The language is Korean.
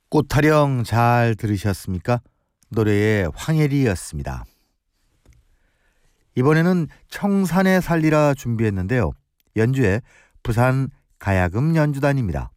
꽃타령 잘 들으셨습니까? 노래의 황혜리였습니다. 이번에는 청산에 살리라 준비했는데요. 연주에 부산 가야금 연주단입니다.